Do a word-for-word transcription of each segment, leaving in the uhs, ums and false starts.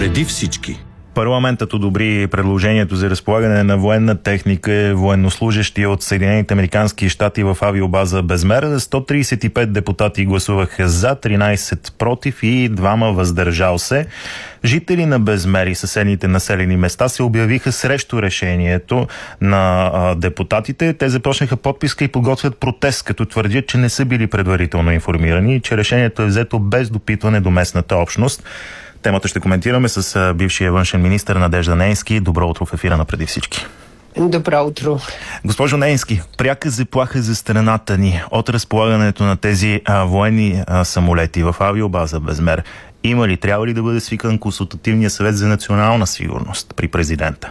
Преди всички. Парламентът одобри предложението за разполагане на военна техника, военнослужещи от Съединените американски щати в авиобаза Безмер. сто тридесет и пет депутати гласуваха за, тринадесет против и двама въздържал се. Жители на Безмер и съседните населени места се обявиха срещу решението на а, депутатите. Те започнаха подписка и подготвят протест, като твърдят, че не са били предварително информирани и че решението е взето без допитване до местната общност. Темата ще коментираме с бившия външен министър Надежда Нейнски. Добро утро в ефира на Преди всички. Добро утро. Госпожо Нейнски, пряка заплаха за страната ни от разполагането на тези а, военни а, самолети в авиобаза Безмер. Има ли, трябва ли да бъде свикан Консултативния съвет за национална сигурност при президента?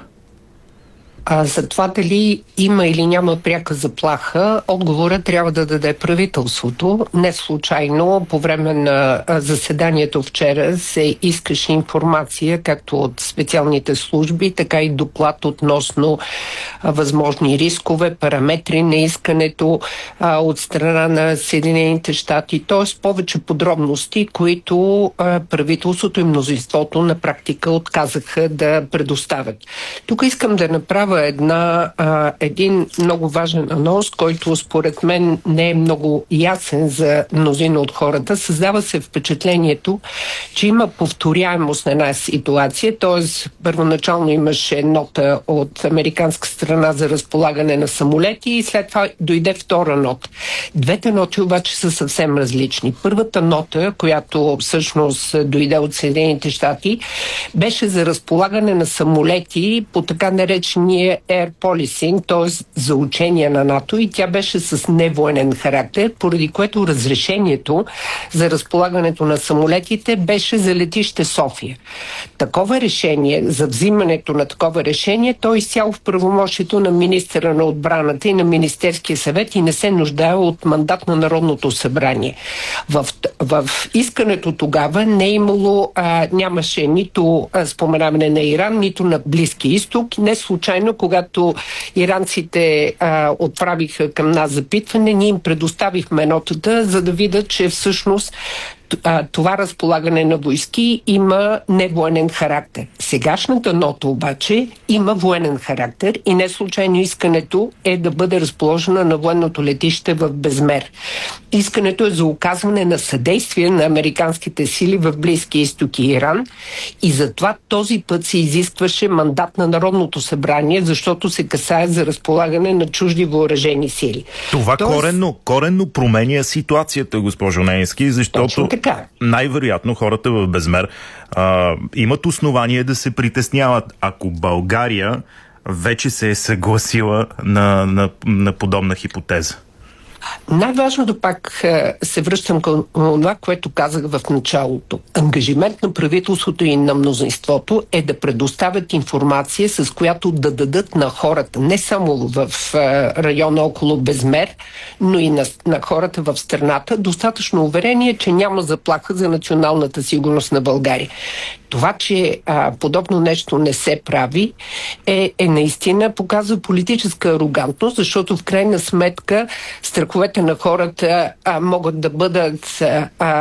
А за това дали има или няма пряка заплаха, отговора трябва да даде правителството. Не случайно по време на заседанието вчера се искаше информация както от специалните служби, така и доклад относно а, възможни рискове, параметри на искането а, от страна на Съединените щати, т.е. повече подробности, които а, правителството и мнозинството на практика отказаха да предоставят. Тук искам да направя Една, а, един много важен анонс, който според мен не е много ясен за мнозина от хората. Създава се впечатлението, че има повторяемост на една ситуация, т.е. първоначално имаше нота от американска страна за разполагане на самолети и след това дойде втора нота. Двете ноти обаче са съвсем различни. Първата нота, която всъщност дойде от Съединените щати, беше за разполагане на самолети по така наречения Air Policing, т.е. за учения на НАТО, и тя беше с невоенен характер, поради което разрешението за разполагането на самолетите беше за летище София. Такова решение, за взимането на такова решение, то е изцяло в правомощието на министъра на отбраната и на Министерския съвет и не се нуждае от мандат на Народното събрание. В, в искането тогава не е имало, а, нямаше нито а, споменаване на Иран, нито на Близки изток. Не случайно, когато иранците а, отправиха към нас запитване, ние им предоставихме нотата, за да видят, че всъщност това разполагане на войски има невоенен характер. Сегашната нота обаче има военен характер и не случайно искането е да бъде разположена на военното летище в Безмер. Искането е за оказване на съдействие на американските сили в Близки изток и Иран и затова този път се изискваше мандат на Народното събрание, защото се касае за разполагане на чужди въоръжени сили. Това Тоест... коренно, коренно променя ситуацията, госпожо Нейнски, защото най-вероятно хората в Безмер а, имат основание да се притесняват, ако България вече се е съгласила на, на, на подобна хипотеза. Най-важното пак се връщам към това, което казах в началото. Ангажимент на правителството и на мнозинството е да предоставят информация, с която да дадат на хората, не само в района около Безмер, но и на, на хората в страната, достатъчно уверение, че няма заплаха за националната сигурност на България. Това, че а, подобно нещо не се прави, е, е наистина показва политическа арогантност, защото в крайна сметка страховете на хората а, могат да бъдат а,